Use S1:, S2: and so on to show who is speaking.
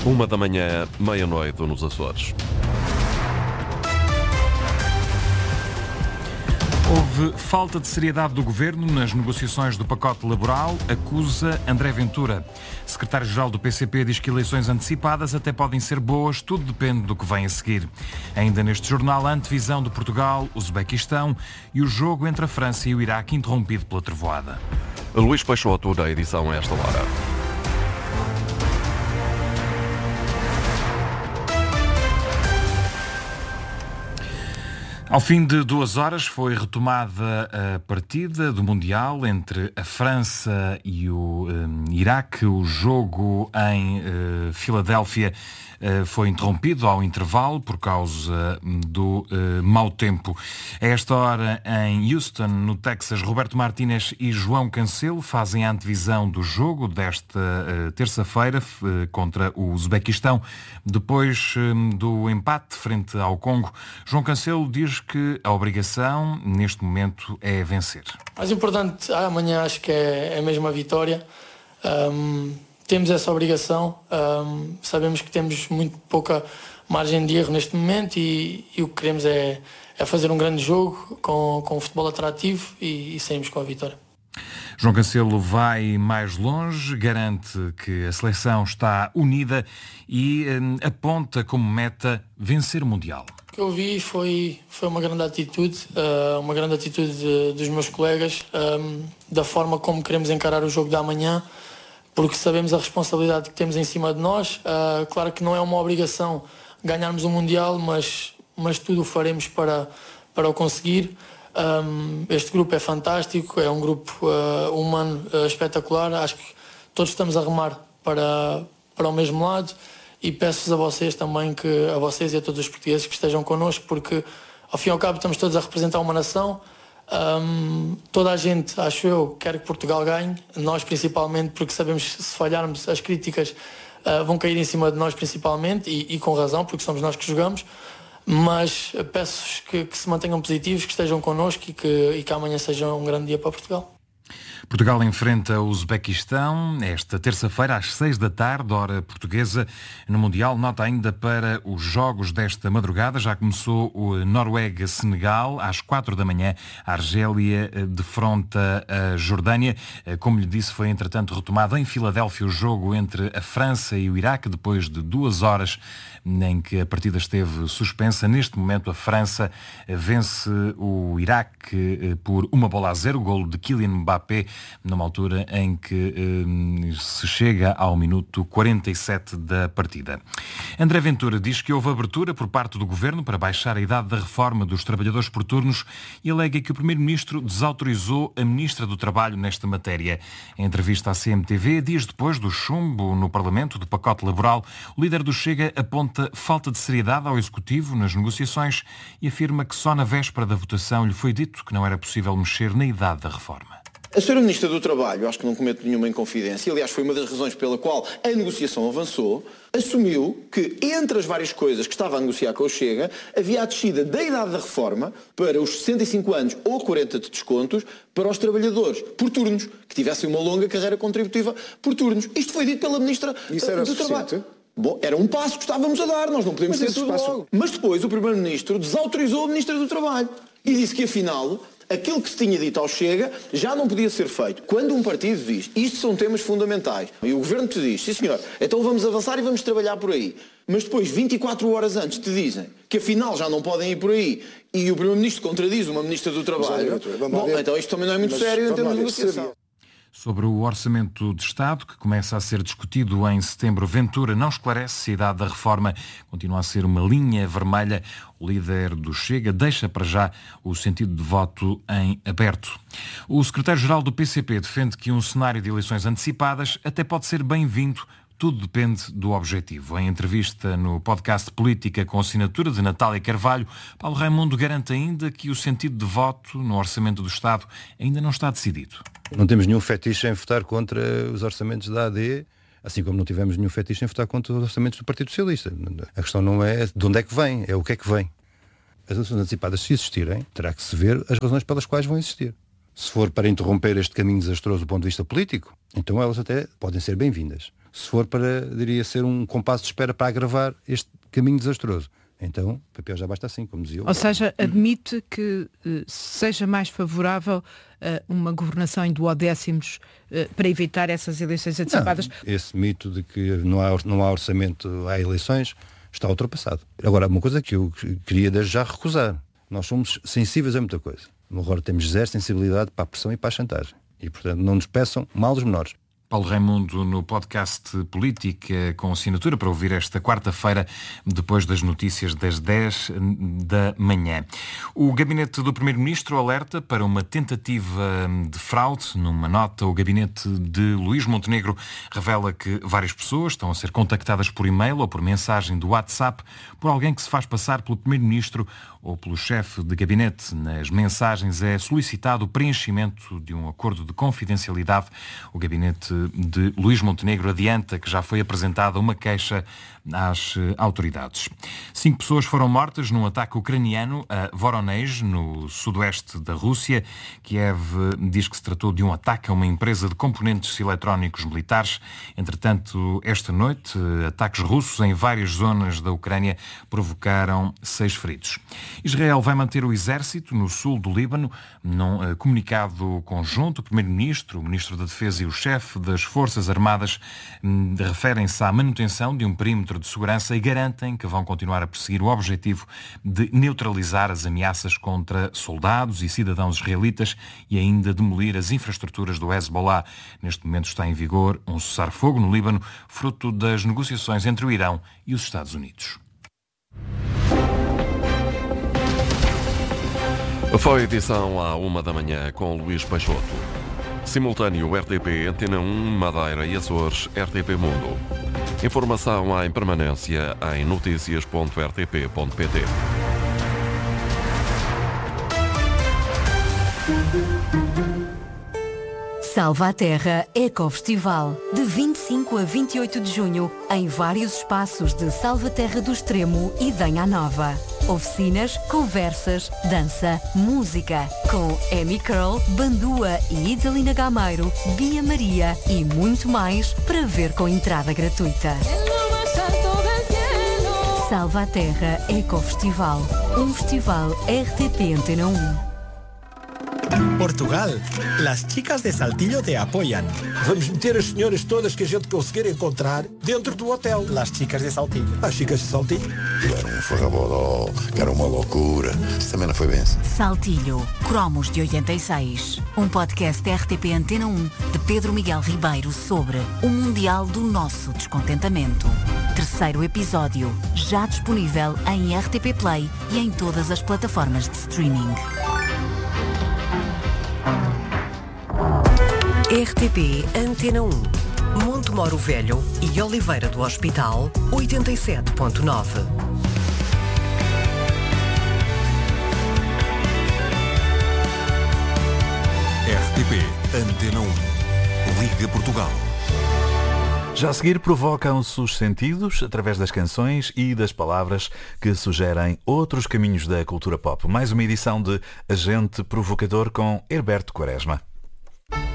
S1: 1h, meia-noite nos Açores.
S2: Houve falta de seriedade do Governo nas negociações do pacote laboral, acusa André Ventura. Secretário-Geral do PCP diz que eleições antecipadas até podem ser boas, tudo depende do que vem a seguir. Ainda neste jornal, a antevisão de Portugal, Uzbequistão e o jogo entre a França e o Iraque interrompido pela trevoada.
S1: Luís Peixoto, na edição a esta hora.
S2: Ao fim de 2 horas foi retomada a partida do Mundial entre a França e o Iraque. O jogo em Filadélfia foi interrompido ao intervalo por causa do mau tempo. A esta hora, em Houston, no Texas, Roberto Martínez e João Cancelo fazem a antevisão do jogo desta terça-feira contra o Uzbequistão. Depois do empate frente ao Congo, João Cancelo diz que a obrigação, neste momento, é vencer.
S3: Mais importante amanhã acho que é mesmo a vitória. Temos essa obrigação, sabemos que temos muito pouca margem de erro neste momento e o que queremos é fazer um grande jogo com um futebol atrativo e sairmos com a vitória.
S2: João Cancelo vai mais longe, garante que a seleção está unida e aponta como meta vencer o Mundial.
S3: O que eu vi foi uma grande atitude dos meus colegas, da forma como queremos encarar o jogo da amanhã, porque sabemos a responsabilidade que temos em cima de nós. Claro que não é uma obrigação ganharmos o Mundial, mas tudo o faremos para o conseguir. Este grupo é fantástico, é um grupo humano espetacular. Acho que todos estamos a remar para o mesmo lado e peço-vos a vocês também, a vocês e a todos os portugueses que estejam connosco, porque ao fim e ao cabo estamos todos a representar uma nação. Toda a gente, acho eu, quer que Portugal ganhe, nós principalmente, porque sabemos que se falharmos as críticas vão cair em cima de nós principalmente e com razão, porque somos nós que jogamos. Mas peço-vos que se mantenham positivos, que estejam connosco e que amanhã seja um grande dia para Portugal.
S2: Portugal enfrenta o Uzbequistão esta terça-feira às 6 da tarde, hora portuguesa, no Mundial. Nota ainda para os jogos desta madrugada. Já começou o Noruega-Senegal às 4 da manhã. A Argélia defronta a Jordânia. Como lhe disse, foi entretanto retomado em Filadélfia o jogo entre a França e o Iraque, depois de 2 horas em que a partida esteve suspensa. Neste momento a França vence o Iraque por 1-0, o golo de Kylian Mbappé, numa altura em que se chega ao minuto 47 da partida. André Ventura diz que houve abertura por parte do Governo para baixar a idade da reforma dos trabalhadores por turnos e alega que o Primeiro-Ministro desautorizou a Ministra do Trabalho nesta matéria. Em entrevista à CMTV, dias depois do chumbo no Parlamento do pacote laboral, o líder do Chega aponta falta de seriedade ao Executivo nas negociações e afirma que só na véspera da votação lhe foi dito que não era possível mexer na idade da reforma.
S4: A Sra. Ministra do Trabalho, acho que não cometo nenhuma inconfidência, aliás foi uma das razões pela qual a negociação avançou, assumiu que entre as várias coisas que estava a negociar com o Chega, havia a descida da idade da reforma para os 65 anos ou 40 de descontos para os trabalhadores por turnos, que tivessem uma longa carreira contributiva por turnos. Isto foi dito pela Ministra do Trabalho. Bom, era um passo que estávamos a dar, nós não podemos ter tudo logo. Mas depois o Primeiro-Ministro desautorizou a Ministra do Trabalho e disse que afinal aquilo que se tinha dito ao Chega já não podia ser feito. Quando um partido diz isto são temas fundamentais e o Governo te diz, sim senhor, então vamos avançar e vamos trabalhar por aí. Mas depois, 24 horas antes, te dizem que afinal já não podem ir por aí e o Primeiro-Ministro contradiz uma Ministra do Trabalho. Bom, então isto também não é muito sério em termos de negociação.
S2: Sobre o Orçamento de Estado, que começa a ser discutido em setembro, Ventura não esclarece se a idade da reforma continua a ser uma linha vermelha. O líder do Chega deixa para já o sentido de voto em aberto. O secretário-geral do PCP defende que um cenário de eleições antecipadas até pode ser bem-vindo. Tudo depende do objetivo. Em entrevista no podcast Política com assinatura de Natália Carvalho, Paulo Raimundo garante ainda que o sentido de voto no Orçamento do Estado ainda não está decidido.
S5: Não temos nenhum fetiche em votar contra os orçamentos da AD, assim como não tivemos nenhum fetiche em votar contra os orçamentos do Partido Socialista. A questão não é de onde é que vem, é o que é que vem. As eleições antecipadas, se existirem, terá que se ver as razões pelas quais vão existir. Se for para interromper este caminho desastroso do ponto de vista político, então elas até podem ser bem-vindas. se for para, diria, ser um compasso de espera para agravar este caminho desastroso. Então, o papel já basta assim, como dizia.
S6: Ou seja, admite que seja mais favorável uma governação em duodécimos para evitar essas eleições antecipadas?
S5: Não, esse mito de que não há orçamento, há eleições, está ultrapassado. Agora, uma coisa que eu queria desde já recusar. Nós somos sensíveis a muita coisa. Agora temos zero sensibilidade para a pressão e para a chantagem. E, portanto, não nos peçam mal dos menores.
S2: Paulo Raimundo no podcast Política com assinatura para ouvir esta quarta-feira depois das notícias das 10 da manhã. O gabinete do Primeiro-Ministro alerta para uma tentativa de fraude. Numa nota, o gabinete de Luís Montenegro revela que várias pessoas estão a ser contactadas por e-mail ou por mensagem do WhatsApp por alguém que se faz passar pelo Primeiro-Ministro ou pelo chefe de gabinete. Nas mensagens é solicitado o preenchimento de um acordo de confidencialidade. O gabinete de Luís Montenegro adianta que já foi apresentada uma queixa às autoridades. 5 pessoas foram mortas num ataque ucraniano a Voronezh, no sudoeste da Rússia. Kiev diz que se tratou de um ataque a uma empresa de componentes eletrónicos militares. Entretanto, esta noite, ataques russos em várias zonas da Ucrânia provocaram 6 feridos. Israel vai manter o exército no sul do Líbano. Num comunicado conjunto, o Primeiro-Ministro, o Ministro da Defesa e o chefe das Forças Armadas referem-se à manutenção de um perímetro de segurança e garantem que vão continuar a perseguir o objetivo de neutralizar as ameaças contra soldados e cidadãos israelitas e ainda demolir as infraestruturas do Hezbollah. Neste momento está em vigor um cessar-fogo no Líbano, fruto das negociações entre o Irão e os Estados Unidos.
S1: Foi a edição à 1 da manhã com Luís Peixoto. Simultâneo RTP, Antena 1, Madeira e Açores, RTP Mundo. Informação em permanência em noticias.rtp.pt.
S7: Salva a Terra Ecofestival, de 25 a 28 de junho, em vários espaços de Salvaterra do Extremo e Danha Nova. Oficinas, conversas, dança, música, com Amy Curl, Bandua e Idalina Gameiro, Bia Maria e muito mais para ver com entrada gratuita. Salva a Terra Ecofestival, um festival RTP Antena 1.
S8: Portugal, las chicas de Saltillo te apoyan.
S9: Vamos meter as senhoras todas que a gente conseguir encontrar dentro do hotel.
S8: Las chicas de Saltillo.
S9: As chicas de Saltillo.
S10: Era um farrabodó, era uma loucura. Isso também não foi bem assim.
S7: Saltilho, Cromos de 86. Um podcast RTP Antena 1 de Pedro Miguel Ribeiro sobre o Mundial do Nosso Descontentamento. 3º episódio, já disponível em RTP Play e em todas as plataformas de streaming.
S11: RTP Antena 1, Montemoro Velho e Oliveira do Hospital, 87.9.
S12: RTP Antena 1, Liga Portugal.
S13: Já a seguir provocam-se os sentidos através das canções e das palavras que sugerem outros caminhos da cultura pop. Mais uma edição de Agente Provocador com Herberto Quaresma.